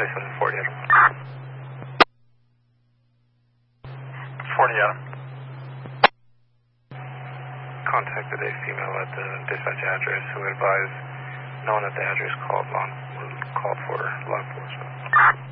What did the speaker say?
2740 Adam. 40 Adam. Contacted a female at the dispatch address who advised, knowing that the address called for law enforcement.